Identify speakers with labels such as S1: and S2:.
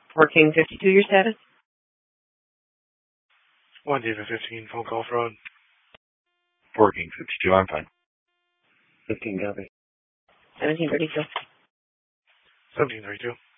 S1: Working 52, your status?
S2: 1 David 15, phone call fraud.
S3: Working 52, I'm fine.
S4: 15 copy.
S1: 1732.
S2: 1732.